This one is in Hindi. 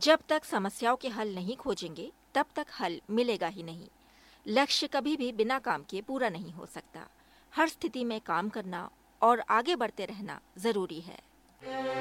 जब तक समस्याओं के हल नहीं खोजेंगे, तब तक हल मिलेगा ही नहीं। लक्ष्य कभी भी बिना काम किए पूरा नहीं हो सकता। हर स्थिति में काम करना और आगे बढ़ते रहना जरूरी है।